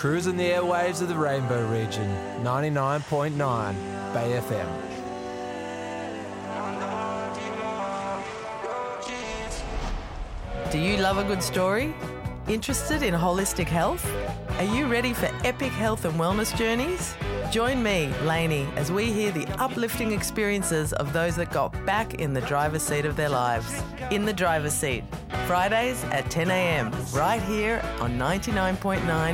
Cruising the airwaves of the Rainbow region, 99.9 Bay FM. Do you love a good story? Interested in holistic health? Are you ready for epic health and wellness journeys? Join me, Lainey, as we hear the uplifting experiences of those that got back in the driver's seat of their lives. In the Driver's Seat, Fridays at 10 a.m, right here on 99.9